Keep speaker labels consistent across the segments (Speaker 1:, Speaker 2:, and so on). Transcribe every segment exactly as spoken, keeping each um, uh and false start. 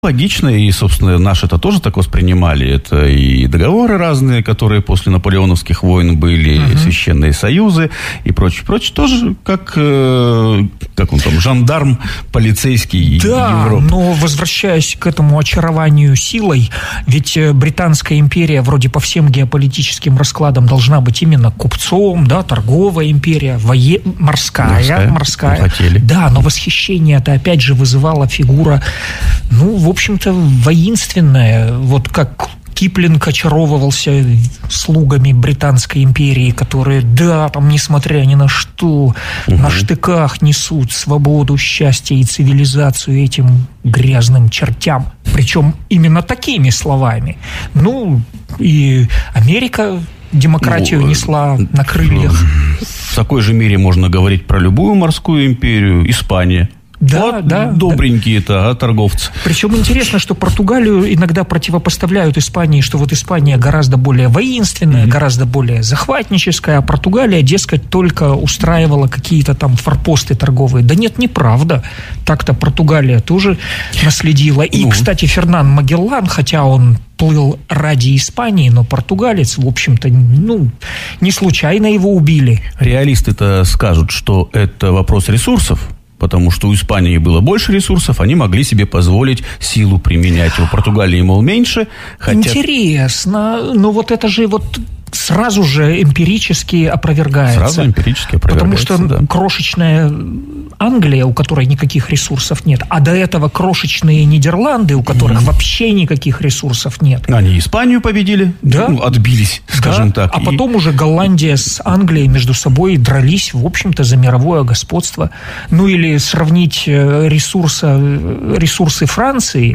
Speaker 1: Логично, и, собственно, наши это тоже так воспринимали. Это и договоры разные, которые после наполеоновских войн были, uh-huh. священные союзы и прочее, прочее. Тоже как, э, как он там, жандарм полицейский
Speaker 2: да,
Speaker 1: Европы.
Speaker 2: Да, но возвращаясь к этому очарованию силой, ведь Британская империя вроде по всем геополитическим раскладам должна быть именно купцом, да, торговая империя, вое... морская, морская, морская.
Speaker 1: Хотели.
Speaker 2: Да, но восхищение это опять же вызывала фигура, ну, в общем-то, воинственная, вот как Киплинг очаровывался слугами Британской империи, которые, да, там, несмотря ни на что, угу. на штыках несут свободу, счастье и цивилизацию этим грязным чертям. Причем именно такими словами. Ну, и Америка демократию ну, несла на крыльях.
Speaker 1: В такой же мере можно говорить про любую морскую империю. Испания.
Speaker 2: Да,
Speaker 1: вот
Speaker 2: да,
Speaker 1: добренькие-то, да. а, торговцы.
Speaker 2: Причем интересно, что Португалию иногда противопоставляют Испании, что вот Испания гораздо более воинственная, mm-hmm. гораздо более захватническая, а Португалия, дескать, только устраивала какие-то там форпосты торговые. Да нет, неправда. Так-то Португалия тоже наследила. И, ну. кстати, Фернан Магеллан, хотя он плыл ради Испании, но португалец, в общем-то, ну, не случайно его убили.
Speaker 1: Реалисты-то скажут, что это вопрос ресурсов. Потому что у Испании было больше ресурсов, они могли себе позволить силу применять. У Португалии, мол, меньше. Хотя...
Speaker 2: Интересно. Но вот это же вот сразу же эмпирически опровергается.
Speaker 1: Сразу эмпирически опровергается,
Speaker 2: Потому что
Speaker 1: да.
Speaker 2: крошечная Англия, у которой никаких ресурсов нет, а до этого крошечные Нидерланды, у которых mm-hmm. вообще никаких ресурсов нет.
Speaker 1: Они Испанию победили,
Speaker 2: да?
Speaker 1: ну, отбились, скажем
Speaker 2: да.
Speaker 1: так.
Speaker 2: А
Speaker 1: и...
Speaker 2: потом уже Голландия с Англией между собой дрались, в общем-то, за мировое господство. Ну, или сравнить ресурсы, ресурсы Франции,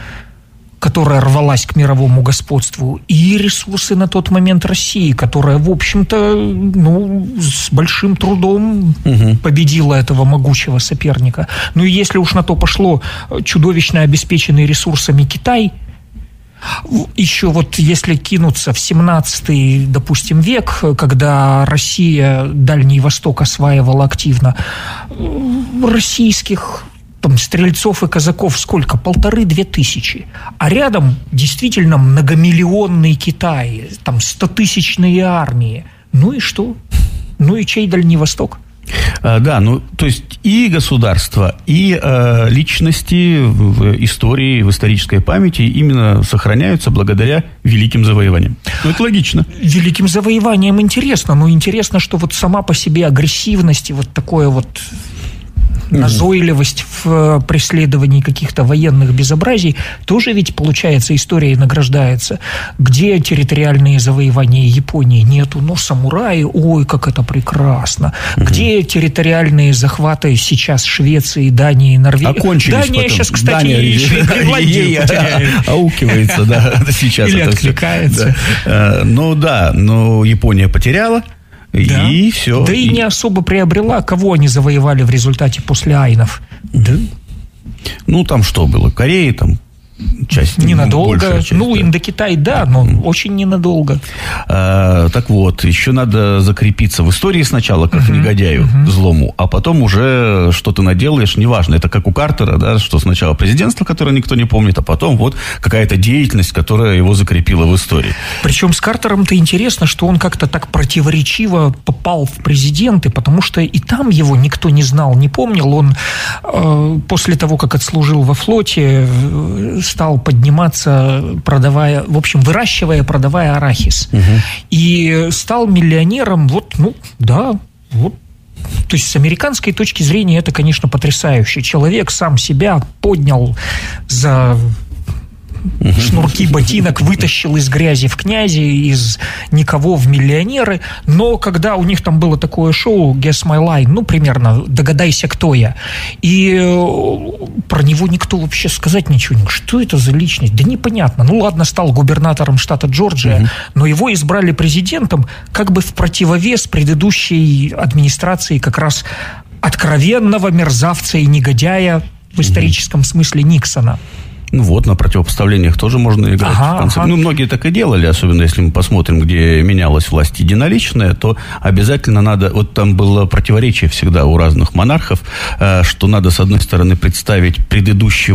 Speaker 2: которая рвалась к мировому господству, и ресурсы на тот момент России, которая, в общем-то, ну, с большим трудом угу. победила этого могучего соперника. Ну, и если уж на то пошло, чудовищно обеспеченный ресурсами Китай, еще вот если кинуться в семнадцатый, допустим, век, когда Россия Дальний Восток осваивала активно, российских... там стрельцов и казаков сколько? Полторы-две тысячи. А рядом действительно многомиллионный Китай, там стотысячные армии. Ну и что? Ну и чей Дальний Восток?
Speaker 1: А, да, ну, то есть и государство, и э, личности в истории, в исторической памяти именно сохраняются благодаря великим завоеваниям. Ну, это логично.
Speaker 2: Великим завоеваниям интересно, но интересно, что вот сама по себе агрессивность и вот такое вот... назойливость в преследовании каких-то военных безобразий тоже ведь, получается, историей награждается. Где территориальные завоевания Японии? Нету. Но самураи, ой, как это прекрасно. Угу. Где территориальные захваты сейчас Швеции, Дании, Норвегии?
Speaker 1: Окончились
Speaker 2: Дания
Speaker 1: потом.
Speaker 2: сейчас, кстати,
Speaker 1: Дания,
Speaker 2: еще и Гренландию потеряет.
Speaker 1: Аукивается, да, сейчас.
Speaker 2: Или откликается.
Speaker 1: Ну да, но Япония потеряла.
Speaker 2: Да.
Speaker 1: И все.
Speaker 2: Да и, и не особо приобрела. Кого они завоевали в результате после айнов? Да.
Speaker 1: Ну, там что было? Корея, там часть.
Speaker 2: Ненадолго.
Speaker 1: Часть,
Speaker 2: ну,
Speaker 1: да.
Speaker 2: Индокитай, да, но mm. очень ненадолго.
Speaker 1: А, так вот, еще надо закрепиться в истории сначала, как uh-huh. негодяю uh-huh. злому, а потом уже что ты наделаешь, неважно. Это как у Картера, да, что сначала президентство, которое никто не помнит, а потом вот какая-то деятельность, которая его закрепила в истории.
Speaker 2: Причем с Картером-то интересно, что он как-то так противоречиво попал в президенты, потому что и там его никто не знал, не помнил. Он э, после того, как отслужил во флоте, стал подниматься, продавая, в общем, выращивая, продавая арахис. Угу. И стал миллионером, вот, ну, да, вот. То есть с американской точки зрения это, конечно, потрясающе. Человек сам себя поднял за... шнурки ботинок, вытащил из грязи в князи, из никого в миллионеры. Но когда у них там было такое шоу Guess My Line, ну, примерно, догадайся, кто я. И про него никто вообще сказать ничего не мог. Что это за личность? Да непонятно. Ну, ладно, стал губернатором штата Джорджия, угу. но его избрали президентом как бы в противовес предыдущей администрации как раз откровенного мерзавца и негодяя в историческом смысле Никсона.
Speaker 1: Ну вот, на противопоставлениях тоже можно играть.
Speaker 2: Ага,
Speaker 1: в конце.
Speaker 2: ага.
Speaker 1: Ну, многие так и делали, особенно если мы посмотрим, где менялась власть единоличная, то обязательно надо... Вот там было противоречие всегда у разных монархов, что надо, с одной стороны, представить предыдущего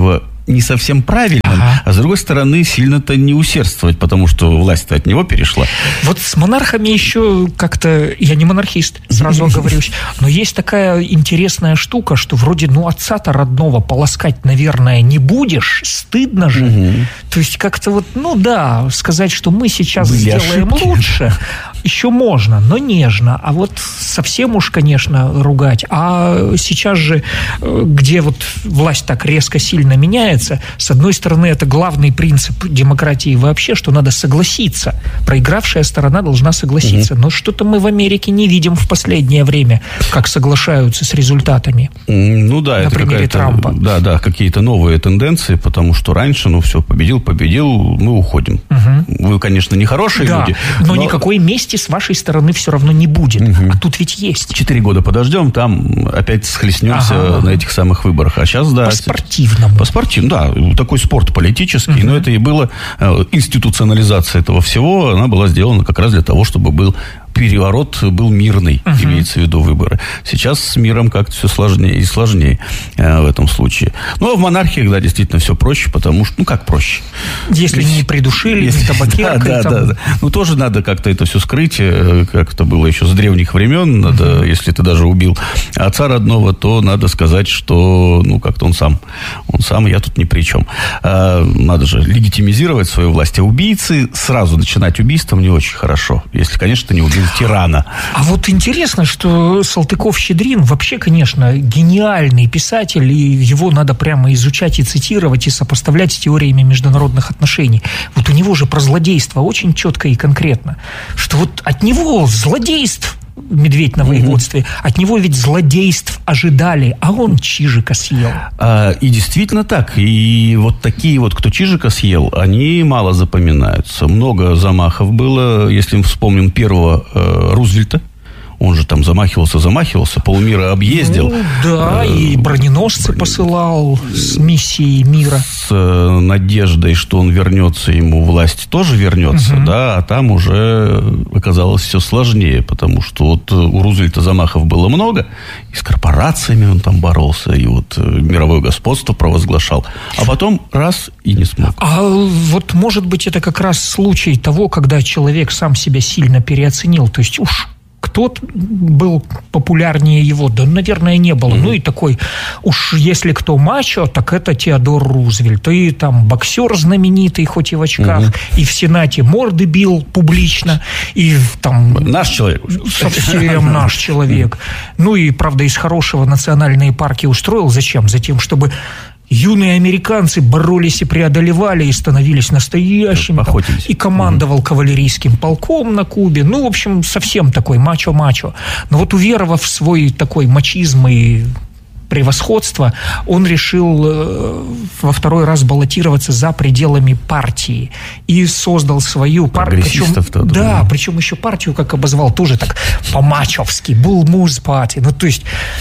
Speaker 1: не совсем правильным, ага. а с другой стороны, сильно-то не усердствовать, потому что власть-то от него перешла.
Speaker 2: Вот с монархами еще как-то... Я не монархист, сразу оговорюсь, но есть такая интересная штука, что вроде, ну, отца-то родного полоскать, наверное, не будешь, стыдно же. Угу. То есть как-то вот, ну да, сказать, что мы сейчас Были сделаем ошибки. лучше, еще можно, но нежно. А вот совсем уж, конечно, ругать. А сейчас же, где вот власть так резко сильно меняется, с одной стороны, это главный принцип демократии вообще, что надо согласиться. Проигравшая сторона должна согласиться. Угу. Но что-то мы в Америке не видим в последнее время, как соглашаются с результатами.
Speaker 1: Ну да,
Speaker 2: на
Speaker 1: это
Speaker 2: примере Трампа.
Speaker 1: Да, да, какие-то новые тенденции, потому что раньше, ну все, победил, победил, мы уходим. Угу. Вы, конечно, не хорошие да, люди.
Speaker 2: Но, но никакой мести с вашей стороны все равно не будет. Угу. А тут ведь есть.
Speaker 1: Четыре года подождем, там опять схлестнемся ага. на этих самых выборах. А сейчас, да.
Speaker 2: По-спортивному.
Speaker 1: По-спортивному, да. Такой спорт политический. Угу. Но это и было институционализация этого всего. Она была сделана как раз для того, чтобы был переворот был мирный, uh-huh. имеется в виду выборы. Сейчас с миром как-то все сложнее и сложнее э, в этом случае. Ну, а в монархиях, да, действительно все проще, потому что, ну, как проще?
Speaker 2: Если Ведь, не придушили, если, не табакеркой.
Speaker 1: Да, да, да, да. Ну, тоже надо как-то это все скрыть, как это было еще с древних времен. Надо, uh-huh. если ты даже убил отца родного, то надо сказать, что, ну, как-то он сам, он сам, я тут ни при чем. А, надо же легитимизировать свою власть. А убийцы сразу начинать убийством не очень хорошо. Если, конечно, ты не убил тирана.
Speaker 2: А вот интересно, что Салтыков-Щедрин вообще, конечно, гениальный писатель, и его надо прямо изучать и цитировать, и сопоставлять с теориями международных отношений. Вот у него же про злодейство очень четко и конкретно, что вот от него злодейств медведь на воеводстве. Угу. От него ведь злодейств ожидали, а он Чижика съел.
Speaker 1: А, и действительно так. И вот такие вот, кто Чижика съел, они мало запоминаются. Много замахов было. Если мы вспомним первого э, Рузвельта, он же там замахивался, замахивался, полмира объездил.
Speaker 2: Ну, да, и броненосцы посылал с миссией мира.
Speaker 1: С э, надеждой, что он вернется, ему власть тоже вернется, угу. да, а там уже оказалось все сложнее, потому что вот у Рузвельта замахов было много, и с корпорациями он там боролся, и вот мировое господство провозглашал, а потом раз и не смог.
Speaker 2: А вот, может быть, это как раз случай того, когда человек сам себя сильно переоценил, то есть уж кто был популярнее его? Да, наверное, не было. Mm-hmm. Ну и такой, уж если кто мачо, так это Теодор Рузвельт. И там боксер знаменитый, хоть и в очках, mm-hmm. и в Сенате морды бил публично, и там...
Speaker 1: Наш человек.
Speaker 2: Совсем наш человек. Ну и, правда, из хорошего национальные парки устроил. Зачем? Затем, чтобы... юные американцы боролись и преодолевали, и становились настоящими. Там, и командовал угу. кавалерийским полком на Кубе. Ну, в общем, совсем такой мачо-мачо. Но вот уверовав в свой такой мачизм и превосходство, он решил э, во второй раз баллотироваться за пределами партии и создал свою партию. Причем, да, причем еще партию, как обозвал, тоже так по-мачовски. Bull Moose Party. Ну, то есть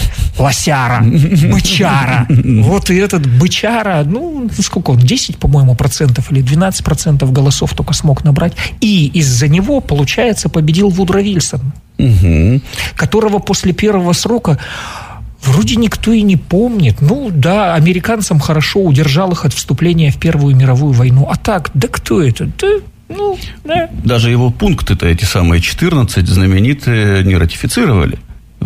Speaker 2: лосяра, бычара. Вот и этот бычара, ну, сколько он, десять, по-моему, процентов или двенадцать процентов голосов только смог набрать. И из-за него, получается, победил Вудро Вильсон, угу. которого после первого срока вроде никто и не помнит. Ну, да, американцам хорошо удержал их от вступления в Первую мировую войну. А так, да кто это? Да, ну, да.
Speaker 1: Даже его пункты-то, эти самые четырнадцать знаменитые, не ратифицировали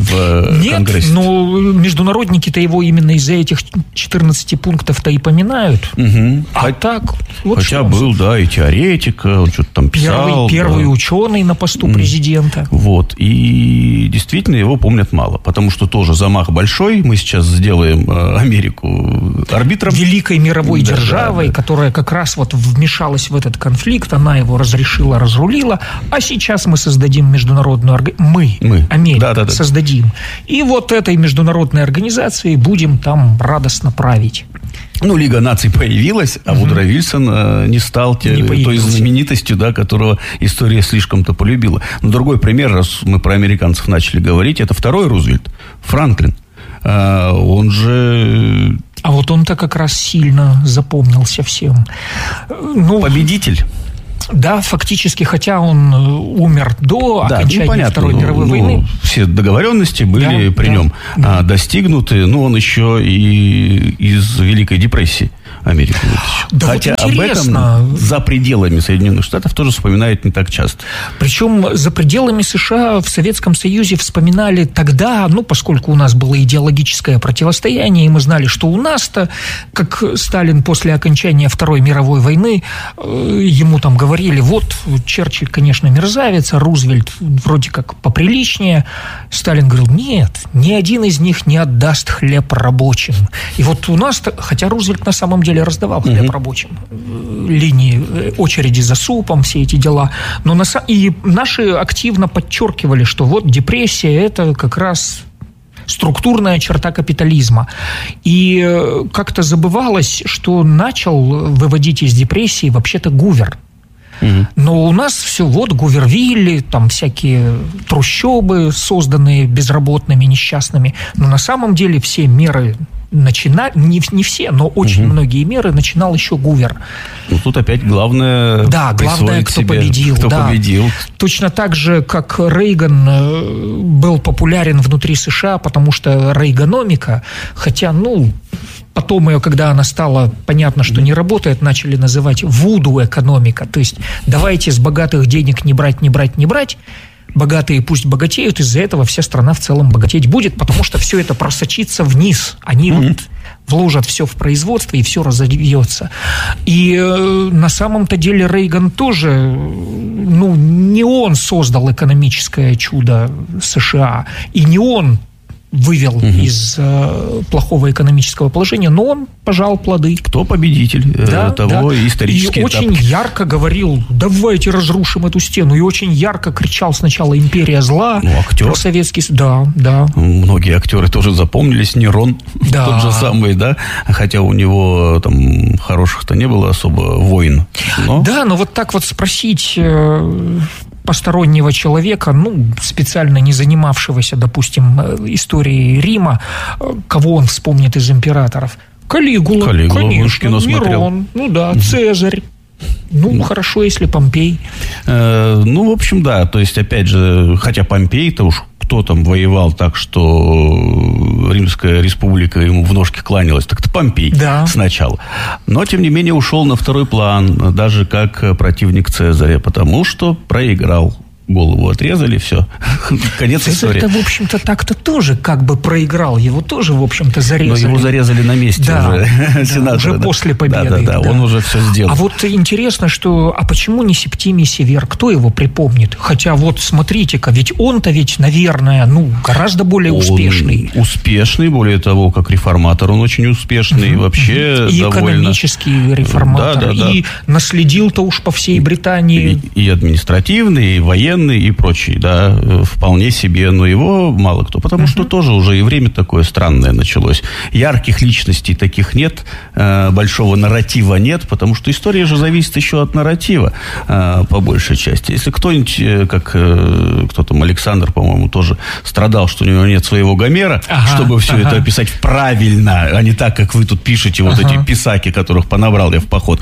Speaker 1: в
Speaker 2: Нет,
Speaker 1: Конгрессе.
Speaker 2: но международники-то его именно из-за этих четырнадцати пунктов-то и поминают.
Speaker 1: Угу.
Speaker 2: А Хоть, так... Вот
Speaker 1: хотя был, да, и теоретик, он что-то там писал.
Speaker 2: Первый, первый
Speaker 1: да.
Speaker 2: ученый на посту президента.
Speaker 1: Вот. И действительно его помнят мало. Потому что тоже замах большой. Мы сейчас сделаем Америку арбитром.
Speaker 2: Великой мировой да, державой, да, да. которая как раз вот вмешалась в этот конфликт. Она его разрешила, разрулила. А сейчас мы создадим международную организацию. Мы, мы, Америка, да, да, да. создадим. И вот этой международной организацией будем там радостно править.
Speaker 1: Ну, Лига наций появилась, а угу. Вудро Вильсон э, не стал те, не той знаменитостью, да, которого история слишком-то полюбила. Но другой пример, раз мы про американцев начали говорить, это второй Рузвельт, Франклин. Э, он же...
Speaker 2: А вот он-то как раз сильно запомнился всем. Ну,
Speaker 1: победитель.
Speaker 2: Да, фактически, хотя он умер до да, окончания ну, Второй мировой
Speaker 1: ну,
Speaker 2: войны.
Speaker 1: Все договоренности были да, при да, нем да. достигнуты, но он еще и из Великой депрессии Америку вытащил.
Speaker 2: Да,
Speaker 1: хотя
Speaker 2: вот
Speaker 1: об этом за пределами Соединенных Штатов тоже вспоминают не так часто.
Speaker 2: Причем за пределами США в Советском Союзе вспоминали тогда, ну, поскольку у нас было идеологическое противостояние, и мы знали, что у нас-то, как Сталин после окончания Второй мировой войны, ему там говорили, вот, Черчилль, конечно, мерзавец, а Рузвельт вроде как поприличнее. Сталин говорил, нет, ни один из них не отдаст хлеб рабочим. И вот у нас, хотя Рузвельт на самом деле раздавал хлеб mm-hmm. рабочим, линии очереди за супом, все эти дела, но на, и наши активно подчеркивали, что вот депрессия – это как раз структурная черта капитализма. И как-то забывалось, что начал выводить из депрессии вообще-то Гувер. Угу. Но у нас все, вот Гувервилли, там всякие трущобы, созданные безработными, несчастными. Но на самом деле все меры начинали, не, не все, но очень угу. многие меры начинал еще Гувер.
Speaker 1: Ну, тут опять главное...
Speaker 2: Да, главное, кто себе, победил.
Speaker 1: Кто
Speaker 2: да.
Speaker 1: победил.
Speaker 2: Точно так же, как Рейган был популярен внутри США, потому что рейганомика, хотя, ну... Потом ее, когда она стала, понятно, что не работает, начали называть вуду-экономика. То есть давайте с богатых денег не брать, не брать, не брать. Богатые пусть богатеют, из-за этого вся страна в целом богатеть будет, потому что все это просочится вниз. Они mm-hmm. вот вложат все в производство, и все разовьется. И э, на самом-то деле Рейган тоже, ну, не он создал экономическое чудо США, и не он вывел угу. из э, плохого экономического положения, но он пожал плоды.
Speaker 1: Кто победитель да, того
Speaker 2: да.
Speaker 1: исторический
Speaker 2: и
Speaker 1: этап.
Speaker 2: очень ярко говорил, давайте разрушим эту стену, и очень ярко кричал сначала «Империя зла»,
Speaker 1: ну, актер.
Speaker 2: Советский... Да, да.
Speaker 1: Многие актеры тоже запомнились, Нерон да. тот же самый, да, хотя у него там хороших-то не было особо войн. Но... Да,
Speaker 2: но вот так вот спросить... Э, постороннего человека, ну, специально не занимавшегося, допустим, историей Рима, кого он вспомнит из императоров? Калигула,
Speaker 1: Калигула
Speaker 2: конечно, Нерон, ну да, Цезарь. Ну, ну, хорошо, если Помпей.
Speaker 1: Э, ну, в общем, да, то есть, опять же, хотя Помпей-то уж кто там воевал так, что Римская республика ему в ножки кланялась, так-то Помпей да. сначала. Но, тем не менее, ушел на второй план, даже как противник Цезаря, потому что проиграл. Голову отрезали, все. Конец истории.
Speaker 2: Цезарь-то, в общем-то, так-то тоже как бы проиграл. Его тоже, в общем-то, зарезали.
Speaker 1: Но его зарезали на месте
Speaker 2: да,
Speaker 1: уже.
Speaker 2: Да, сенатора, уже да. после победы.
Speaker 1: Да, да, да, да, он уже все сделал.
Speaker 2: А вот интересно, что... А почему не Септимий Север? Кто его припомнит? Хотя вот, смотрите-ка, ведь он-то ведь, наверное, ну, гораздо более он успешный.
Speaker 1: Успешный, более того, как реформатор он очень успешный. Угу, вообще
Speaker 2: угу. И
Speaker 1: довольно...
Speaker 2: экономический реформатор. Да, да, да. И наследил-то уж по всей Британии.
Speaker 1: И, и административный, и военный, и прочий, да, вполне себе, но его мало кто, потому uh-huh. что тоже уже и время такое странное началось. Ярких личностей таких нет, большого нарратива нет, потому что история же зависит еще от нарратива, по большей части. Если кто-нибудь, как кто там, Александр, по-моему, тоже страдал, что у него нет своего Гомера, ага, чтобы все ага. это описать правильно, а не так, как вы тут пишете, вот ага. эти писаки, которых понабрал я в поход,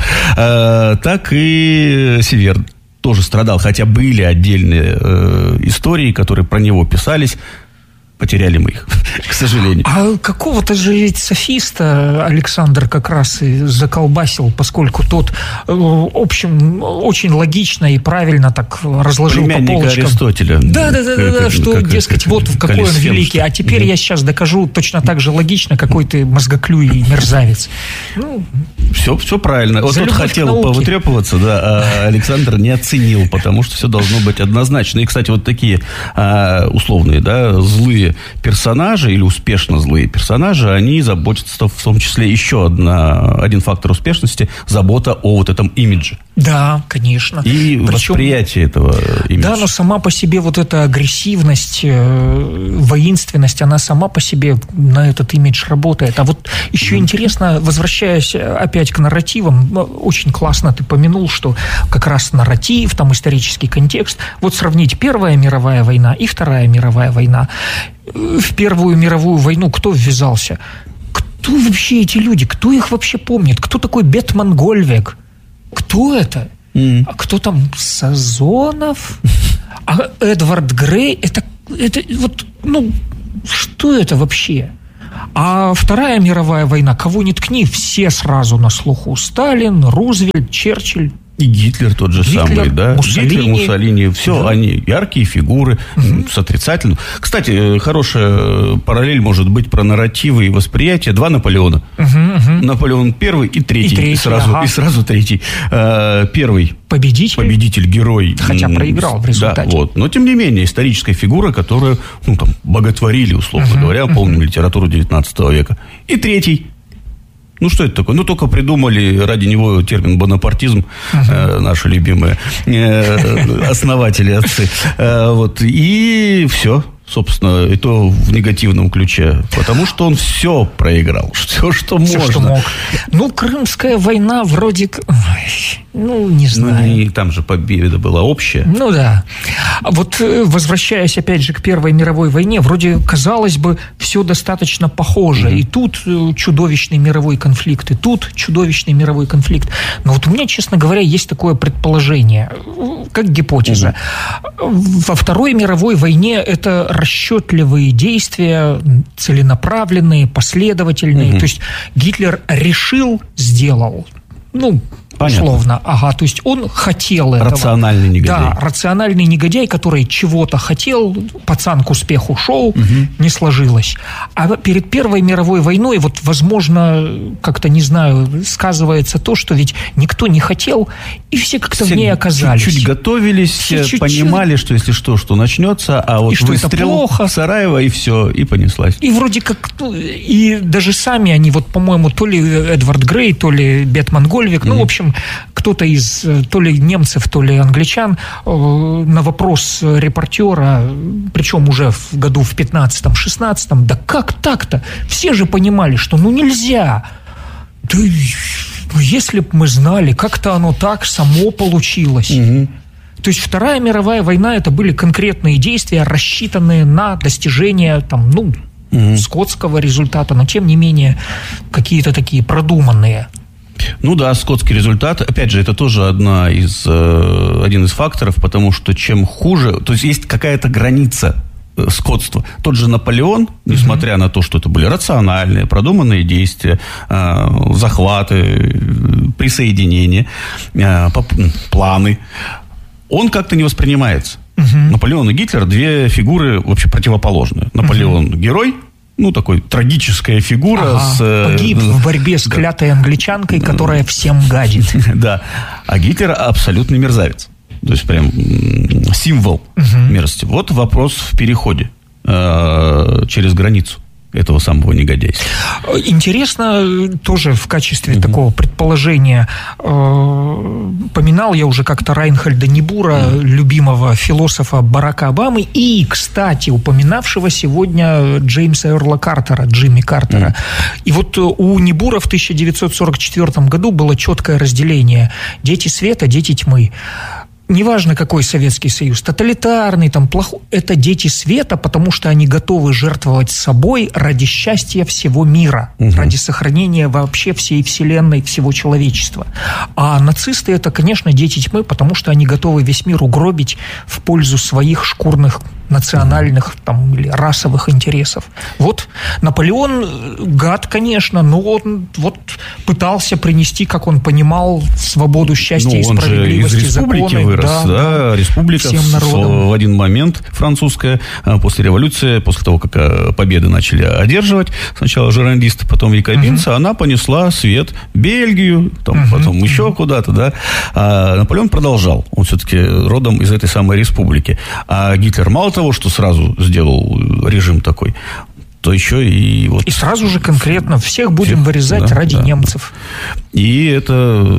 Speaker 1: так и Север тоже страдал, хотя были отдельные э, истории, которые про него писались, потеряли мы их, к сожалению.
Speaker 2: А какого-то же ведь софиста Александр как раз и заколбасил, поскольку тот, в общем, очень логично и правильно так разложил
Speaker 1: племянника
Speaker 2: по полочкам.
Speaker 1: Аристотеля.
Speaker 2: Да, да, да, да, да, что, как, дескать, как, вот в какой он великий. А теперь mm-hmm. я сейчас докажу точно так же логично, какой ты мозгоклюй и мерзавец. Ну,
Speaker 1: все, все правильно. Вот тот хотел повытрепываться, да, а Александр не оценил, потому что все должно быть однозначно. И, кстати, вот такие а, условные, да, злые персонажи или успешно злые персонажи, они заботятся в том числе еще одна, один фактор успешности – забота о вот этом имидже.
Speaker 2: Да, конечно.
Speaker 1: И причем, восприятие этого имиджа.
Speaker 2: Да, но сама по себе вот эта агрессивность, воинственность, она сама по себе на этот имидж работает. А вот еще mm. интересно, возвращаясь опять к нарративам, очень классно ты помянул, что как раз нарратив, там исторический контекст. Вот сравнить Первая мировая война и Вторая мировая война. В Первую мировую войну кто ввязался? Кто вообще эти люди? Кто их вообще помнит? Кто такой Бетман Гольвек? Кто это? Mm. А кто там? Сазонов? А Эдвард Грей? Это, это вот, ну, что это вообще? А Вторая мировая война, кого ни ткни, все сразу на слуху. Сталин, Рузвельт, Черчилль.
Speaker 1: И Гитлер тот же Гитлер, самый, да?
Speaker 2: Муссолини.
Speaker 1: Гитлер, Муссолини, все, да. Они яркие фигуры, угу. с отрицательным. Кстати, хорошая параллель может быть про нарративы и восприятие. Два Наполеона. Угу, угу. Наполеон первый и третий. И, третий, и, сразу, ага. и сразу третий. Первый.
Speaker 2: Победитель.
Speaker 1: Победитель, герой.
Speaker 2: Хотя проиграл в результате.
Speaker 1: Да, вот. Но, тем не менее, историческая фигура, которую, ну, там, боготворили, условно угу, говоря, помним угу. литературу девятнадцатого века. И третий. Ну, что это такое? Ну, только придумали ради него термин «бонапартизм», uh-huh. э, наши любимые э, основатели, отцы. Э, вот, и все. Собственно, и то в негативном ключе. Потому что он все проиграл. Все, что все, можно. Что мог.
Speaker 2: Ну, Крымская война вроде... Ну, не знаю.
Speaker 1: Ну, и там же победа была общая.
Speaker 2: Ну, да. Вот, возвращаясь, опять же, к Первой мировой войне, вроде, казалось бы, все достаточно похоже. Mm-hmm. И тут чудовищный мировой конфликт, и тут чудовищный мировой конфликт. Но вот у меня, честно говоря, есть такое предположение, как гипотеза. Mm-hmm. Во Второй мировой войне это расчетливые действия, целенаправленные, последовательные. Mm-hmm. То есть Гитлер решил, сделал. Ну, понятно. Условно. Ага, то есть он хотел этого.
Speaker 1: Рациональный негодяй.
Speaker 2: Да, рациональный негодяй, который чего-то хотел, пацан к успеху шел, угу. не сложилось. А перед Первой мировой войной, вот, возможно, как-то, не знаю, сказывается то, что ведь никто не хотел, и все как-то все в ней оказались.
Speaker 1: Чуть-чуть готовились, все чуть-чуть понимали, что если что, что начнется, а вот выстрел в Сараево, и все, и понеслась.
Speaker 2: И вроде как, ну, и даже сами они, вот, по-моему, то ли Эдвард Грей, то ли Бетман Гольвик, mm-hmm. ну, в общем, кто-то из то ли немцев, то ли англичан на вопрос репортера, причем уже в году в пятнадцатом-шестнадцатом, да как так-то? Все же понимали, что ну нельзя. Да если бы мы знали, как-то оно так само получилось. Угу. То есть Вторая мировая война — это были конкретные действия, рассчитанные на достижение там, ну, угу. скотского результата, но тем не менее какие-то такие продуманные.
Speaker 1: Ну да, скотский результат. Опять же, это тоже одна из, э, один из факторов, потому что чем хуже... То есть есть какая-то граница э, скотства. Тот же Наполеон, несмотря mm-hmm. на то, что это были рациональные, продуманные действия, э, захваты, присоединения, э, планы, он как-то не воспринимается. Mm-hmm. Наполеон и Гитлер — две фигуры вообще противоположные. Наполеон mm-hmm. — герой, ну, такой трагическая фигура.
Speaker 2: Ага,
Speaker 1: с,
Speaker 2: погиб в борьбе с да. клятой англичанкой, которая всем гадит.
Speaker 1: Да. А Гитлер абсолютный мерзавец. То есть, прям символ угу. мерзости. Вот вопрос в переходе э, через границу этого самого негодяйства.
Speaker 2: Интересно, тоже в качестве угу. такого предположения, э, поминал я уже как-то Райнхольда Нибура, угу. любимого философа Барака Обамы, и, кстати, упоминавшего сегодня Джеймса Эрла Картера, Джимми Картера. Угу. И вот у Нибура в тысяча девятьсот сорок четвёртом году было четкое разделение: дети света, дети тьмы. Неважно, какой Советский Союз, тоталитарный, там, плохой, это дети света, потому что они готовы жертвовать собой ради счастья всего мира, угу. ради сохранения вообще всей вселенной, всего человечества. А нацисты — это, конечно, дети тьмы, потому что они готовы весь мир угробить в пользу своих шкурных, национальных там, или расовых интересов. Вот Наполеон гад, конечно, но он вот пытался принести, как он понимал, свободу, счастье ну, и справедливости, законы.
Speaker 1: Вырос, да, да, республика
Speaker 2: всем народом.
Speaker 1: В один момент французская, после революции, после того, как победы начали одерживать, сначала жерандисты, потом якобинцы, uh-huh. она понесла свет в Бельгию, там, uh-huh. потом еще uh-huh. куда-то, да. А Наполеон продолжал, он все-таки родом из этой самой республики. А Гитлер мало того, что сразу сделал режим такой, то еще и вот...
Speaker 2: И сразу же конкретно всех будем всех, вырезать да, ради да. немцев.
Speaker 1: И это...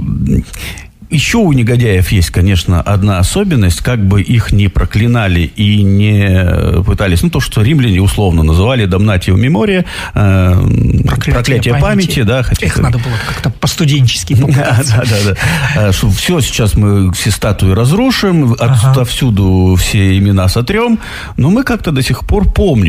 Speaker 1: Еще у негодяев есть, конечно, одна особенность, как бы их не проклинали и не пытались, ну, то, что римляне условно называли «damnatio memoria», э, проклятие, проклятие памяти, памяти, да.
Speaker 2: Хотя их надо было как-то по-студенчески попытаться.
Speaker 1: Да, да, да. Что все, сейчас мы все статуи разрушим, отовсюду все имена сотрем, но мы как-то до сих пор помним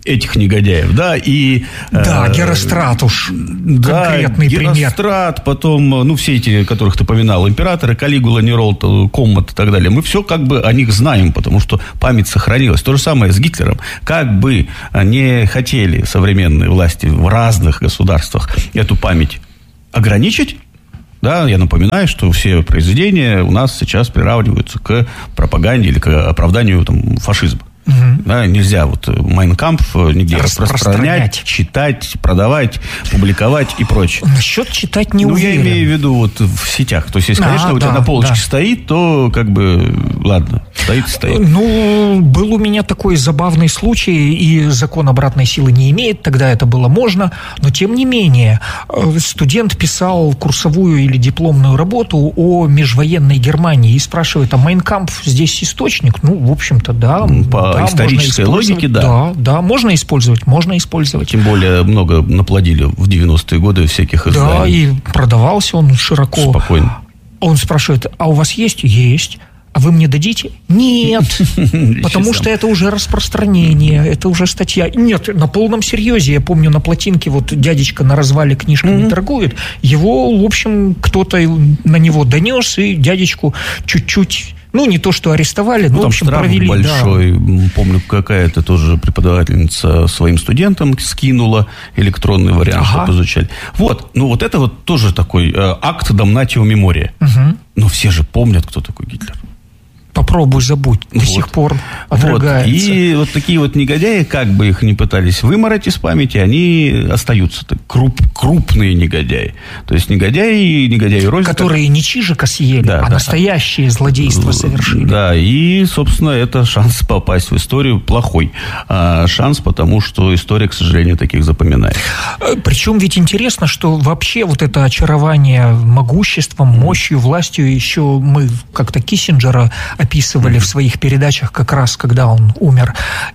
Speaker 1: этих негодяев, да, и...
Speaker 2: Да, э, Герострат уж, да, конкретный
Speaker 1: Герострат,
Speaker 2: пример.
Speaker 1: Герострат, потом, ну, все эти, которых ты поминал, императоры, Калигула, Нерон, Коммот и так далее, мы все как бы о них знаем, потому что память сохранилась. То же самое с Гитлером. Как бы не хотели современные власти в разных государствах эту память ограничить, да, я напоминаю, что все произведения у нас сейчас приравниваются к пропаганде или к оправданию там, фашизма. Угу. Да, нельзя вот «Майн кампф» нигде распространять, читать, продавать, публиковать и прочее.
Speaker 2: Насчет читать не
Speaker 1: ну,
Speaker 2: уверен.
Speaker 1: Ну, я имею в виду вот в сетях. То есть, если,
Speaker 2: а,
Speaker 1: конечно,
Speaker 2: да,
Speaker 1: у тебя на полочке
Speaker 2: да.
Speaker 1: стоит, то как бы, ладно, стоит, стоит.
Speaker 2: Ну, был у меня такой забавный случай, и закон обратной силы не имеет, тогда это было можно, но тем не менее, студент писал курсовую или дипломную работу о межвоенной Германии и спрашивает, а «Майн кампф» здесь источник? Ну, в общем-то, да.
Speaker 1: По
Speaker 2: да,
Speaker 1: исторической логике, да.
Speaker 2: Да, да, можно использовать, можно использовать.
Speaker 1: Тем более много наплодили в девяностые годы всяких изданий.
Speaker 2: Да, и продавался он широко.
Speaker 1: Спокойно.
Speaker 2: Он спрашивает, а у вас есть? Есть. А вы мне дадите? Нет. Потому что это уже распространение, это уже статья. Нет, на полном серьезе. Я помню, на плотинке вот дядечка на развале книжками торгует. Его, в общем, кто-то на него донес, и дядечку чуть-чуть... Ну, не то, что арестовали, но,
Speaker 1: ну,
Speaker 2: в общем, провели.
Speaker 1: Большой.
Speaker 2: Да.
Speaker 1: Помню, какая-то тоже преподавательница своим студентам скинула электронный вариант, ага. чтобы изучали. Вот, ну, вот это вот тоже такой э, акт damnatio memoria. Угу. Но все же помнят, кто такой Гитлер.
Speaker 2: Попробуй забудь, до вот. сих пор отрыгается.
Speaker 1: Вот. И вот такие вот негодяи, как бы их ни пытались вымороть из памяти, они остаются. Круп, крупные негодяи. То есть негодяи, негодяи розыска.
Speaker 2: Которые не Чижика съели, да, а да. настоящие злодейства совершили.
Speaker 1: Да, и, собственно, это шанс попасть в историю плохой. А шанс, потому что история, к сожалению, таких запоминает.
Speaker 2: Причем ведь интересно, что вообще вот это очарование могуществом, мощью, властью, еще мы как-то Киссинджера описывали в своих передачах как раз, когда он умер.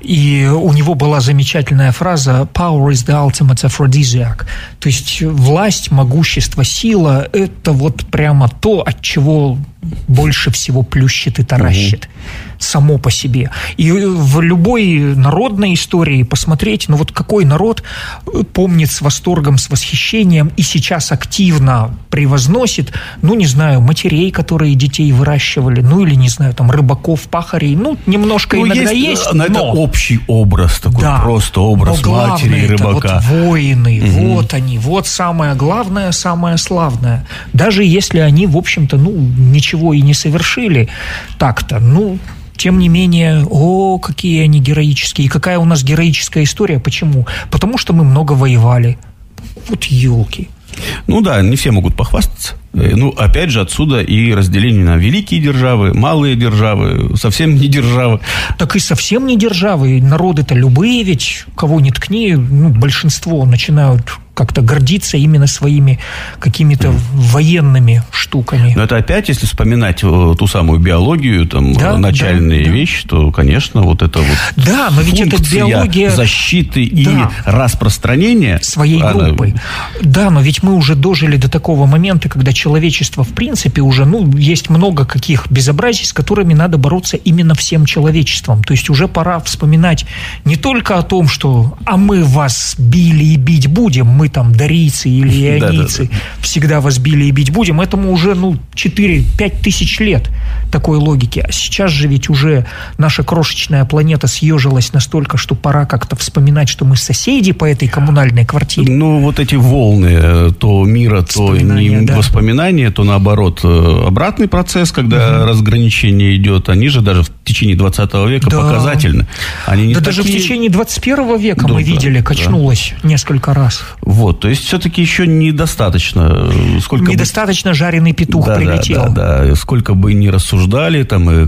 Speaker 2: И у него была замечательная фраза «Power is the ultimate aphrodisiac». То есть власть, могущество, сила – это вот прямо то, от чего больше всего плющит и таращит. Угу. Само по себе. И в любой народной истории посмотреть, ну вот какой народ помнит с восторгом, с восхищением и сейчас активно превозносит, ну, не знаю, матерей, которые детей выращивали, ну, или, не знаю, там, рыбаков, пахарей, ну, немножко ну, иногда есть, есть
Speaker 1: но... это общий образ такой, да, просто образ матери и рыбака.
Speaker 2: Вот воины, угу. вот они, вот самое главное, самое славное. Даже если они, в общем-то, ну, ничего и не совершили так-то, ну... Тем не менее, о, какие они героические. И какая у нас героическая история. Почему? Потому что мы много воевали. Вот елки.
Speaker 1: Ну да, не все могут похвастаться. Ну, опять же, отсюда и разделение на великие державы, малые державы, совсем не державы.
Speaker 2: Так и совсем не державы. Народы-то любые ведь, кого ни ткни, ну, большинство начинают как-то гордиться именно своими какими-то mm. военными штуками.
Speaker 1: Но это опять, если вспоминать ту самую биологию, там, да, начальные да, вещи, да. то, конечно, вот это вот
Speaker 2: да, но ведь это биология
Speaker 1: защиты и
Speaker 2: да.
Speaker 1: распространения
Speaker 2: своей она... группы. Да, но ведь мы уже дожили до такого момента, когда человечество, в принципе, уже, ну, есть много каких безобразий, с которыми надо бороться именно всем человечеством. То есть уже пора вспоминать не только о том, что «а мы вас били и бить будем», мы там дарийцы или ионийцы, всегда вас били и бить будем, этому уже, ну, четыре-пять тысяч лет такой логики. А сейчас же ведь уже наша крошечная планета съежилась настолько, что пора как-то вспоминать, что мы соседи по этой коммунальной квартире.
Speaker 1: Ну, вот эти волны, то мира, то не да. воспоминания, то наоборот обратный процесс, когда угу. разграничение идет, они же даже в течение двадцатого века да. показательны. Они не
Speaker 2: да
Speaker 1: такие...
Speaker 2: даже в течение двадцать первого века
Speaker 1: да,
Speaker 2: мы видели,
Speaker 1: да,
Speaker 2: качнулось да. несколько раз.
Speaker 1: Вот, то есть все-таки еще недостаточно. Сколько
Speaker 2: недостаточно бы... жареный петух
Speaker 1: да,
Speaker 2: прилетел.
Speaker 1: Да, да, да. Сколько бы ни рассуждали, там и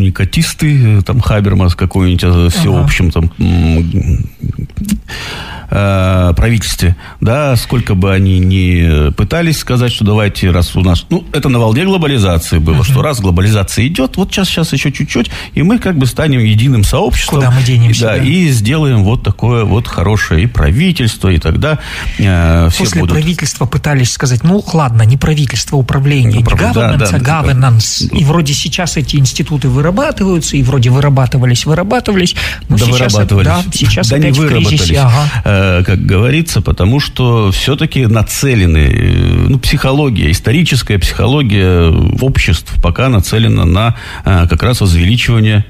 Speaker 1: коммуникатисты, там Хабермас какой-нибудь, всеобщим, ага. там э, правительстве, да, сколько бы они ни пытались сказать, что давайте, раз у нас... Ну, это на волне глобализации было, uh-huh. что раз глобализация идет, вот сейчас, сейчас еще чуть-чуть, и мы как бы станем единым сообществом.
Speaker 2: Куда мы денемся?
Speaker 1: Да, да. И сделаем вот такое вот хорошее и правительство, и тогда э, все
Speaker 2: После
Speaker 1: будут...
Speaker 2: правительства пытались сказать, ну, ладно, не правительство, управление, не governance, да, да, а governance. Да. И вроде сейчас эти институты вырабатываются, и вроде вырабатывались, вырабатывались, но
Speaker 1: да,
Speaker 2: сейчас,
Speaker 1: вырабатывались.
Speaker 2: Да, сейчас
Speaker 1: да,
Speaker 2: опять
Speaker 1: не
Speaker 2: в кризисе. Ага.
Speaker 1: Э, как говорится, потому что все-таки нацелены, ну, психология, историческая психология обществ пока нацелена на э, как раз возвеличивание.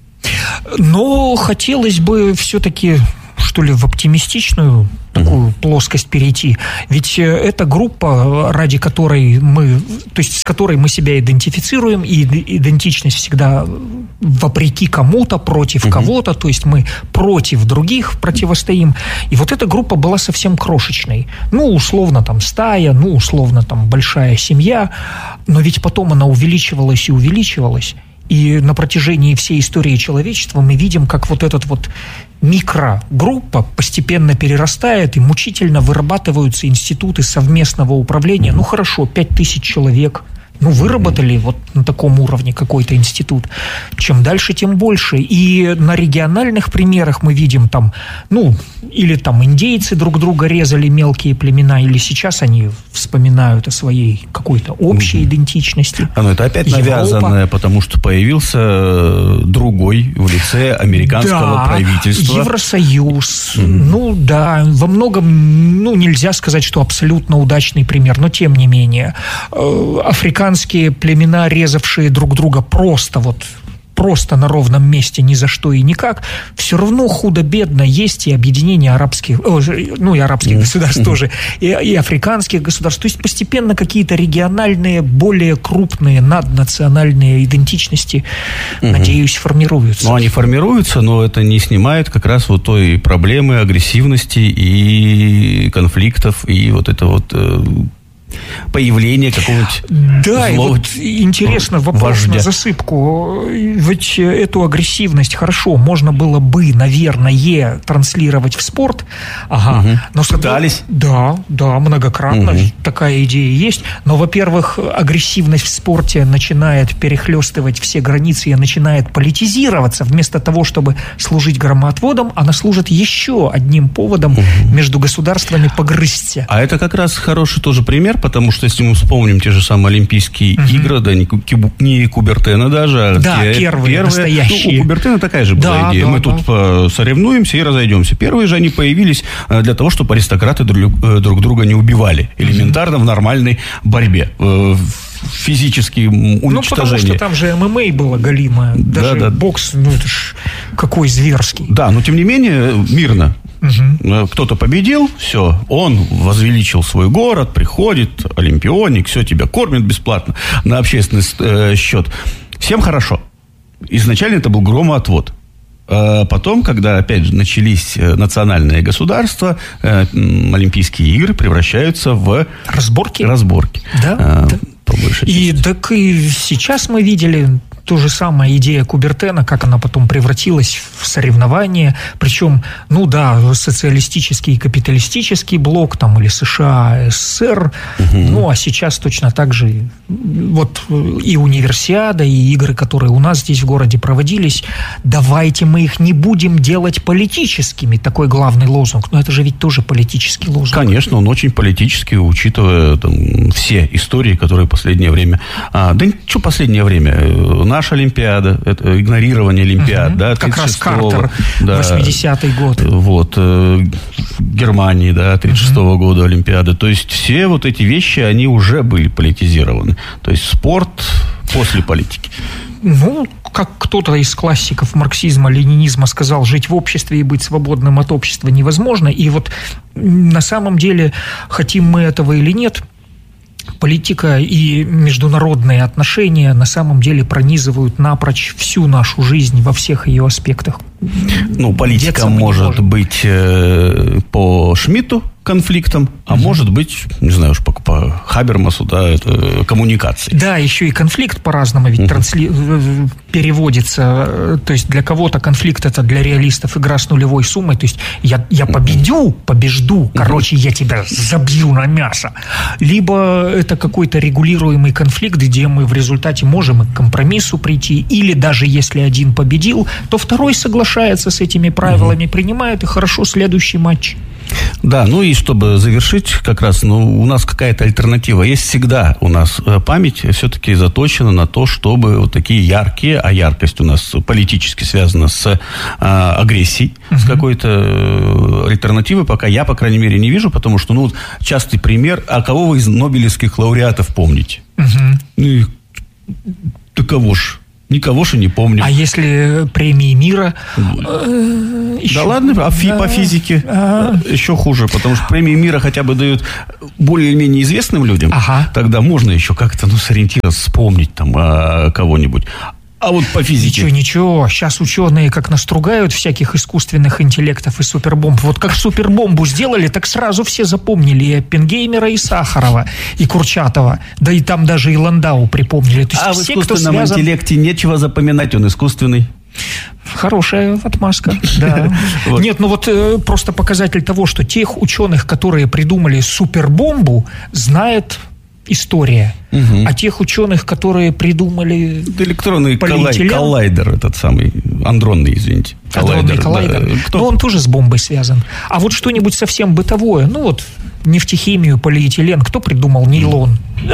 Speaker 2: Но хотелось бы все-таки, что ли, в оптимистичную такую uh-huh. плоскость перейти. Ведь эта группа, ради которой мы, то есть с которой мы себя идентифицируем, и идентичность всегда вопреки кому-то, против uh-huh. кого-то, то есть мы против других противостоим. И вот эта группа была совсем крошечной. Ну, условно, там, стая, ну, условно, там, большая семья, но ведь потом она увеличивалась и увеличивалась. И на протяжении всей истории человечества мы видим, как вот эта вот микрогруппа постепенно перерастает, и мучительно вырабатываются институты совместного управления. Ну, хорошо, пять тысяч человек. Ну, выработали вот на таком уровне какой-то институт. Чем дальше, тем больше. И на региональных примерах мы видим там, ну, или там индейцы друг друга резали, мелкие племена, или сейчас они вспоминают о своей какой-то общей идентичности.
Speaker 1: А, ну, это опять Европа. Навязанное, потому что появился другой в лице американского
Speaker 2: да,
Speaker 1: правительства.
Speaker 2: Евросоюз. Mm-hmm. Ну, да, во многом, ну, нельзя сказать, что абсолютно удачный пример, но тем не менее. Африканские племена, резавшие друг друга просто вот просто на ровном месте ни за что и никак, все равно худо-бедно есть и объединение арабских, ну и арабских mm-hmm. государств тоже, и, и африканских государств. То есть постепенно какие-то региональные, более крупные наднациональные идентичности, mm-hmm. надеюсь, формируются.
Speaker 1: Ну, они формируются, но это не снимает как раз вот той проблемы агрессивности и конфликтов, и вот это вот... появление какого-нибудь
Speaker 2: да, и вот интересно вопрос
Speaker 1: вождя.
Speaker 2: На засыпку. Ведь эту агрессивность хорошо можно было бы, наверное, транслировать в спорт. Ага.
Speaker 1: Угу.
Speaker 2: Но
Speaker 1: пытались?
Speaker 2: Да, да, многократно угу. такая идея есть. Но, во-первых, агрессивность в спорте начинает перехлестывать все границы и начинает политизироваться. Вместо того, чтобы служить громоотводом, она служит еще одним поводом угу. между государствами погрызться.
Speaker 1: А это как раз хороший тоже пример, потому что, если мы вспомним те же самые Олимпийские uh-huh. игры, да, не, не Кубертена даже, а
Speaker 2: да, те, первые, первые, настоящие.
Speaker 1: Ну, у Кубертена такая же была да, идея. Да, мы да. тут соревнуемся и разойдемся. Первые же они появились для того, чтобы аристократы друг, друг друга не убивали. Элементарно uh-huh. в нормальной борьбе. Физические уничтожения.
Speaker 2: Ну, потому что там же эм эм а было галимое. Даже да, да. бокс, ну, это ж какой зверский.
Speaker 1: Да, но тем не менее, мирно. Угу. Кто-то победил, все, он возвеличил свой город, приходит, олимпионик, все, тебя кормят бесплатно на общественный э, счет. Всем хорошо. Изначально это был громоотвод. А потом, когда, опять же, начались национальные государства, э, Олимпийские игры превращаются в...
Speaker 2: Разборки?
Speaker 1: Разборки.
Speaker 2: Да,
Speaker 1: а,
Speaker 2: да. И так и сейчас мы видели ту же самую идею Кубертена, как она потом превратилась в соревнование. Причем, ну да, социалистический и капиталистический блок, там, или США, СССР. Угу. Ну, а сейчас точно так же вот и универсиада, и игры, которые у нас здесь в городе проводились. Давайте мы их не будем делать политическими. Такой главный лозунг. Но это же ведь тоже политический лозунг.
Speaker 1: Конечно, он очень политический, учитывая там, все истории, которые в последнее время... А, да что последнее время? Наша Олимпиада, это игнорирование Олимпиад, угу. да,
Speaker 2: как раз Картер, да, восьмидесятый год.
Speaker 1: Вот, э, Германии, да, тридцать шестого угу. года Олимпиады. То есть все вот эти вещи, они уже были политизированы. То есть спорт после политики.
Speaker 2: Ну, как кто-то из классиков марксизма, ленинизма сказал, жить в обществе и быть свободным от общества невозможно. И вот на самом деле, хотим мы этого или нет, политика и международные отношения на самом деле пронизывают напрочь всю нашу жизнь во всех ее аспектах.
Speaker 1: Ну, политика может, может быть э, по Шмидту конфликтом, а угу. может быть, не знаю уж, по, по Хабермасу, да, это коммуникации.
Speaker 2: Да, еще и конфликт по-разному ведь угу. трансли... переводится. То есть для кого-то конфликт — это для реалистов игра с нулевой суммой. То есть я, я победю, побежду, короче, я тебя забью на мясо. Либо это какой-то регулируемый конфликт, где мы в результате можем к компромиссу прийти. Или даже если один победил, то второй соглашается с этими правилами, угу. принимает, и хорошо, следующий матч.
Speaker 1: Да, ну и чтобы завершить, как раз, ну, у нас какая-то альтернатива. Есть всегда у нас память все-таки заточена на то, чтобы вот такие яркие, а яркость у нас политически связана с а, агрессией, uh-huh. с какой-то альтернативой, пока я, по крайней мере, не вижу, потому что, ну, частый пример, а кого вы из нобелевских лауреатов помните? Uh-huh. Ну, и, да кого ж? Никого же не помню.
Speaker 2: А если премии мира?
Speaker 1: Э, еще... Да ладно, а фи, по физике а... еще хуже, потому что премии мира хотя бы дают более-менее известным людям. Ага. Тогда можно еще как-то, ну, сориентироваться, вспомнить там а, кого-нибудь. А вот по физике...
Speaker 2: Ничего, ничего. Сейчас ученые как настругают всяких искусственных интеллектов и супербомб. Вот как супербомбу сделали, так сразу все запомнили и Оппенгеймера, и Сахарова, и Курчатова. Да и там даже и Ландау припомнили. То есть
Speaker 1: а
Speaker 2: все,
Speaker 1: в искусственном
Speaker 2: кто связан...
Speaker 1: интеллекте нечего запоминать, он искусственный.
Speaker 2: Хорошая отмазка, да. Вот. Нет, ну вот э, просто показатель того, что тех ученых, которые придумали супербомбу, знает история. Угу. А тех ученых, которые придумали
Speaker 1: электронный полиэтилен... коллайдер, этот самый, андронный, извините.
Speaker 2: Андронный коллайдер. Да. Кто? Ну, он тоже с бомбой связан. А вот что-нибудь совсем бытовое, ну вот нефтехимию, полиэтилен, кто придумал? Нейлон.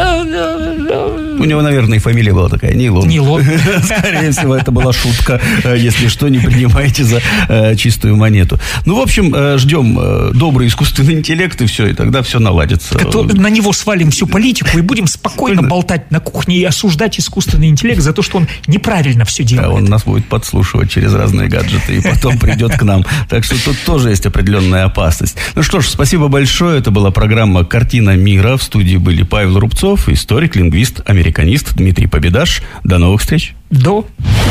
Speaker 1: У него, наверное, и фамилия была такая, Нейлон.
Speaker 2: Нейлон.
Speaker 1: Скорее всего, это была шутка. Если что, не принимайте за э, чистую монету. Ну, в общем, э, ждем э, добрый искусственный интеллект, и все, и тогда все наладится.
Speaker 2: Кто, на него свалим всю политику и будем спокойно болтать на кухне и осуждать искусственный интеллект за то, что он неправильно все делает.
Speaker 1: А он нас будет подслушивать через разные гаджеты и потом придет к нам. Так что тут тоже есть определенная опасность. Ну что ж, спасибо большое. Это была программа «Картина мира». В студии были Павел Рубцов, историк, лингвист, американист Дмитрий Победаш. До новых встреч.
Speaker 2: До.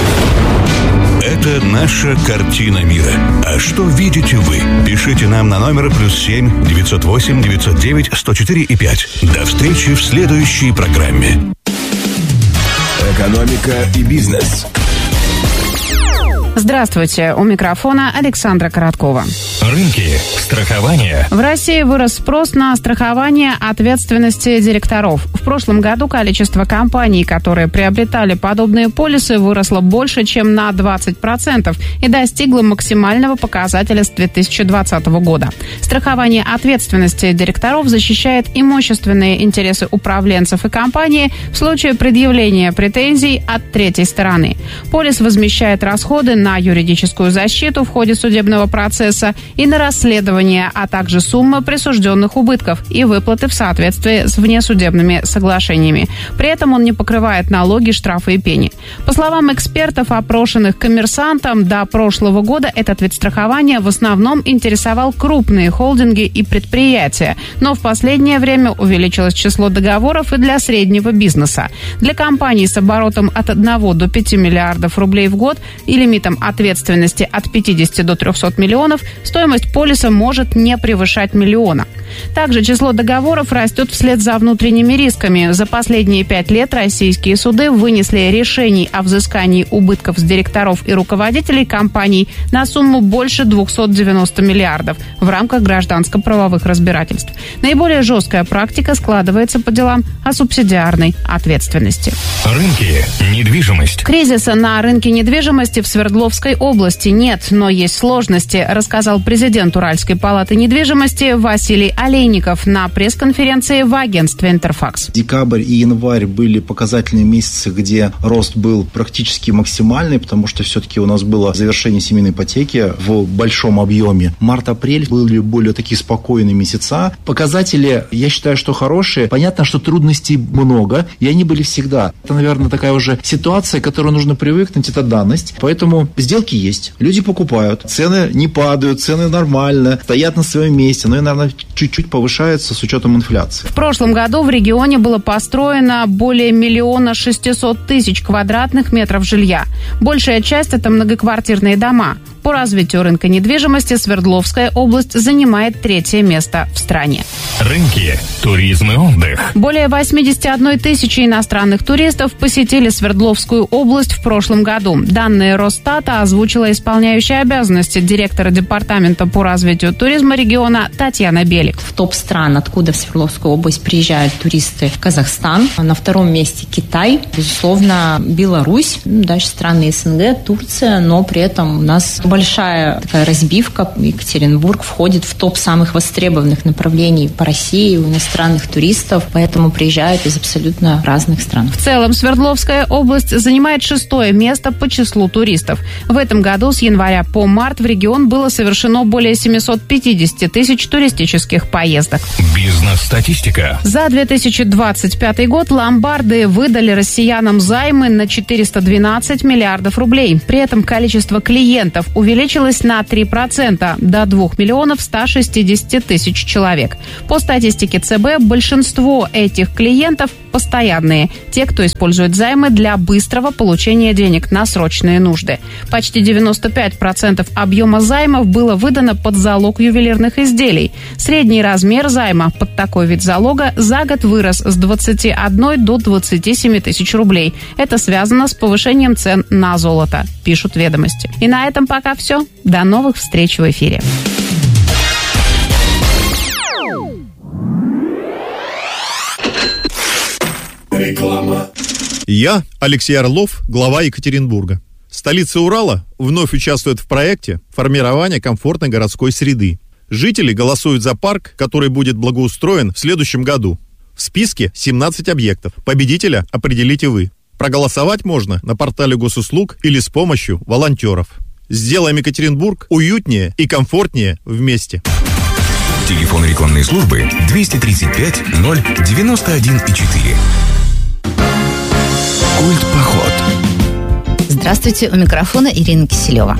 Speaker 3: Это наша картина мира. А что видите вы? Пишите нам на номер плюс семь девятьсот восемь девятьсот девять сто четыре и пять. До встречи в следующей программе.
Speaker 4: Экономика и бизнес.
Speaker 5: Здравствуйте, у микрофона Александра Короткова.
Speaker 6: Рынки, страхование.
Speaker 5: В России вырос спрос на страхование ответственности директоров. В прошлом году количество компаний, которые приобретали подобные полисы, выросло больше, чем на двадцать процентов и достигло максимального показателя с две тысячи двадцатого года. Страхование ответственности директоров защищает имущественные интересы управленцев и компании в случае предъявления претензий от третьей стороны. Полис возмещает расходы на юридическую защиту в ходе судебного процесса и на расследование, а также суммы присужденных убытков и выплаты в соответствии с внесудебными соглашениями. При этом он не покрывает налоги, штрафы и пени. По словам экспертов, опрошенных «Коммерсантом», до прошлого года этот вид страхования в основном интересовал крупные холдинги и предприятия, но в последнее время увеличилось число договоров и для среднего бизнеса. Для компаний с оборотом от одного до пяти миллиардов рублей в год и лимитом ответственности от пятидесяти до трехсот миллионов стоимость полиса может не превышать миллиона. Также число договоров растет вслед за внутренними рисками. За последние пять лет российские суды вынесли решений о взыскании убытков с директоров и руководителей компаний на сумму больше двухсот девяноста миллиардов в рамках гражданско-правовых разбирательств. Наиболее жесткая практика складывается по делам о субсидиарной ответственности.
Speaker 6: Рынки, недвижимость.
Speaker 5: Кризиса на рынке недвижимости в Свердловской области нет, но есть сложности, рассказал президент Уральской палаты недвижимости Василий Олейников на пресс-конференции в агентстве «Интерфакс».
Speaker 7: Декабрь и январь были показательные месяцы, где рост был практически максимальный, потому что все-таки у нас было завершение семейной ипотеки в большом объеме. Март-апрель были более такие спокойные месяца. Показатели, я считаю, что хорошие. Понятно, что трудностей много, и они были всегда. Это, наверное, такая уже ситуация, к которой нужно привыкнуть, это данность. Поэтому сделки есть, люди покупают, цены не падают, цены нормально, стоят на своем месте, но и, наверное, чуть-чуть повышаются с учетом инфляции.
Speaker 5: В прошлом году в регионе было построено более миллиона шестисот тысяч квадратных метров жилья. Большая часть – это многоквартирные дома. По развитию рынка недвижимости Свердловская область занимает третье место в стране.
Speaker 6: Рынки, туризм и отдых.
Speaker 5: Более восемьдесят одна тысяча иностранных туристов посетили Свердловскую область в прошлом году. Данные Росстата озвучила исполняющая обязанности директора департамента по развитию туризма региона Татьяна Белик.
Speaker 4: В топ стран, откуда в Свердловскую область приезжают туристы, Казахстан. На втором месте Китай. Безусловно, Беларусь, дальше страны СНГ, Турция, но при этом у нас большая такая разбивка. Екатеринбург входит в топ самых востребованных направлений по России у иностранных туристов, поэтому приезжают из абсолютно разных стран.
Speaker 5: В целом, Свердловская область занимает шестое место по числу туристов. В этом году с января по март в регион было совершено более семьсот пятьдесят тысяч туристических поездок.
Speaker 6: Бизнес-статистика.
Speaker 5: За две тысячи двадцать пятый год ломбарды выдали россиянам займы на четыреста двенадцать миллиардов рублей. При этом количество клиентов увеличилось на три процента до двух миллионов ста шестидесяти тысяч человек. По статистике ЦБ, большинство этих клиентов постоянные, те, кто использует займы для быстрого получения денег на срочные нужды. Почти девяносто пять процентов объема займов было выдано под залог ювелирных изделий. Средний размер займа под такой вид залога за год вырос с двадцати одной до двадцати семи тысяч рублей. Это связано с повышением цен на золото, пишут «Ведомости». И на этом пока все. До новых встреч в эфире.
Speaker 8: Реклама. Я, Алексей Орлов, глава Екатеринбурга. Столица Урала вновь участвует в проекте формирования комфортной городской среды. Жители голосуют за парк, который будет благоустроен в следующем году. В списке семнадцать объектов. Победителя определите вы. Проголосовать можно на портале госуслуг или с помощью волонтеров. Сделаем Екатеринбург уютнее и комфортнее вместе.
Speaker 6: Телефон рекламной службы двести тридцать пять ноль девяносто один четыре. Культпоход.
Speaker 9: Здравствуйте, у микрофона Ирина Киселева.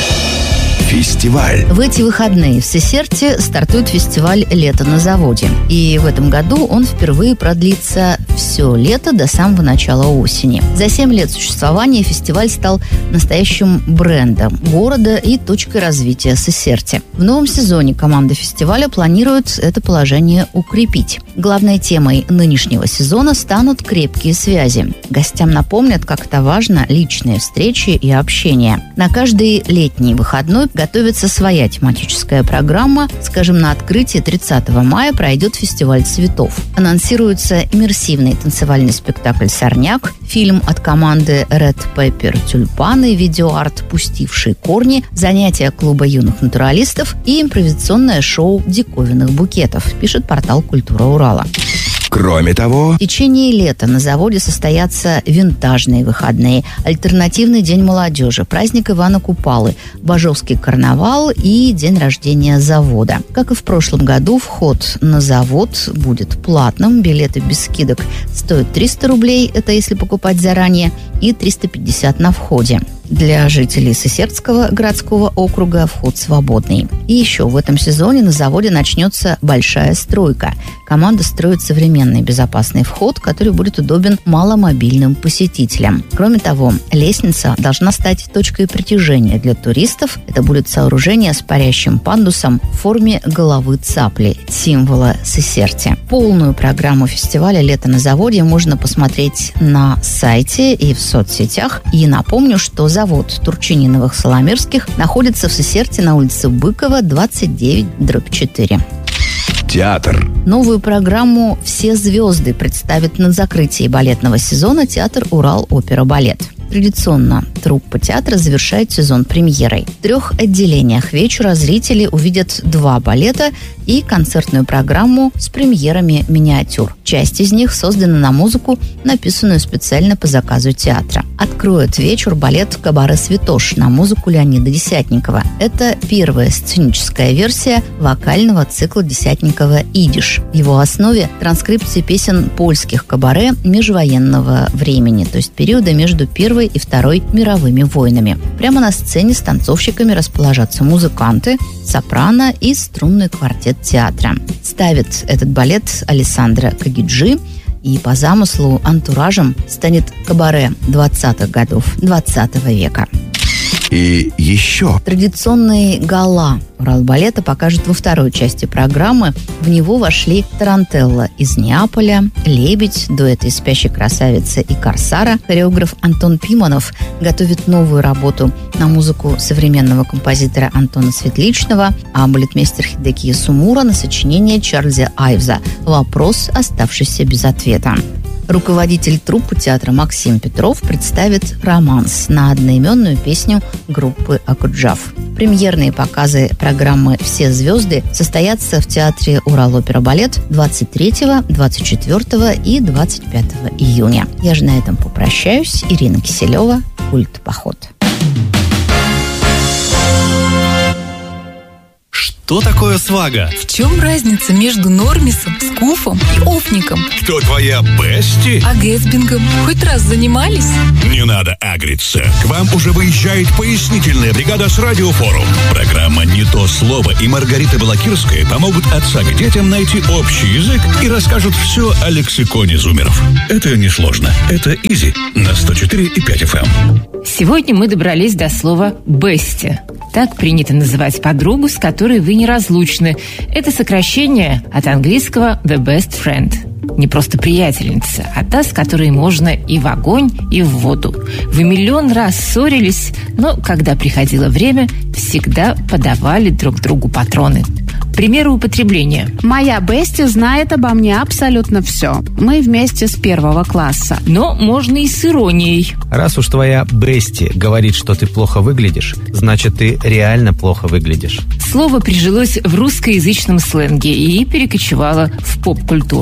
Speaker 6: Фестиваль.
Speaker 9: В эти выходные в Сесерте стартует фестиваль «Лето на заводе». И в этом году он впервые продлится все лето до самого начала осени. За семь лет существования фестиваль стал настоящим брендом города и точкой развития Сесерти. В новом сезоне команда фестиваля планирует это положение укрепить. Главной темой нынешнего сезона станут крепкие связи. Гостям напомнят, как это важно, личные встречи и общение. На каждый летний выходной готовится своя тематическая программа. Скажем, на открытии тридцатого мая пройдет фестиваль цветов. Анонсируется иммерсивный танцевальный спектакль «Сорняк», фильм от команды Red Pepper «Тюльпаны», видеоарт «Пустившие корни», занятия клуба юных натуралистов и импровизационное шоу диковинных букетов, пишет портал «Культура Урала».
Speaker 6: Кроме того,
Speaker 9: в течение лета на заводе состоятся винтажные выходные, альтернативный день молодежи, праздник Ивана Купалы, Бажовский карнавал и день рождения завода. Как и в прошлом году, вход на завод будет платным, билеты без скидок стоят триста рублей, это если покупать заранее, и триста пятьдесят на входе. Для жителей Сесертского городского округа вход свободный. И еще в этом сезоне на заводе начнется большая стройка. Команда строит современный безопасный вход, который будет удобен маломобильным посетителям. Кроме того, лестница должна стать точкой притяжения для туристов. Это будет сооружение с парящим пандусом в форме головы цапли, символа Сесерти. Полную программу фестиваля «Лето на заводе» можно посмотреть на сайте и в соцсетях. И напомню, что завод Турчининовых-Соломирских находится в Сесерте на улице Быкова, двадцать девять дробь четыре.
Speaker 6: театр.
Speaker 9: Новую программу «Все звезды» представит на закрытии балетного сезона театр «Урал-опера-балет». Традиционно труппа театра завершает сезон премьерой. В трех отделениях вечера зрители увидят два балета и концертную программу с премьерами миниатюр. Часть из них создана на музыку, написанную специально по заказу театра. Откроет вечер балет «Кабаре Святош» на музыку Леонида Десятникова. Это первая сценическая версия вокального цикла Десятникова «Идиш». В его основе транскрипции песен польских кабаре межвоенного времени, то есть периода между Первой и Второй мировыми войнами. Прямо на сцене с танцовщиками расположатся музыканты, сопрано и струнный квартет театра. Ставит этот балет Алессандро Кагиджи, и по замыслу антуражем станет кабаре двадцатых годов двадцатого века.
Speaker 6: И еще.
Speaker 9: Традиционные гала Уралбалета покажут во второй части программы. В него вошли тарантелла из Неаполя, лебедь, дуэт из «Спящей красавицы» и «Корсара». Хореограф Антон Пиманов готовит новую работу на музыку современного композитора Антона Светличного, а балетмейстер Хидеки Сумура на сочинение Чарльза Айвза «Вопрос, оставшийся без ответа». Руководитель труппы театра Максим Петров представит романс на одноименную песню группы «Акуджав». Премьерные показы программы «Все звезды» состоятся в театре Урал-Опера-Балет двадцать третьего, двадцать четвёртого и двадцать пятого июня. Я же на этом попрощаюсь. Ирина Киселева, «Культ Поход».
Speaker 10: Что такое свага?
Speaker 11: В чем разница между нормисом, скуфом и офником?
Speaker 3: Кто твоя бести?
Speaker 11: А гэсбингом хоть раз занимались?
Speaker 3: Не надо агриться. К вам уже выезжает пояснительная бригада с Радиофорум. Программа «Не то слово» и Маргарита Балакирская помогут отца к детям найти общий язык и расскажут все о лексиконе зумеров. Это несложно. Это изи на сто четыре и пять эф эм.
Speaker 12: Сегодня мы добрались до слова «бести». Так принято называть подругу, с которой вы неразлучны. Это сокращение от английского «the best friend». Не просто приятельница, а та, с которой можно и в огонь, и в воду. Вы миллион раз ссорились, но когда приходило время, всегда подавали друг другу патроны. Примеры употребления.
Speaker 5: Моя бести знает обо мне абсолютно все. Мы вместе с первого класса.
Speaker 12: Но можно и с иронией.
Speaker 10: Раз уж твоя бести говорит, что ты плохо выглядишь, значит, ты реально плохо выглядишь.
Speaker 12: Слово прижилось в русскоязычном сленге и перекочевало в поп-культуру.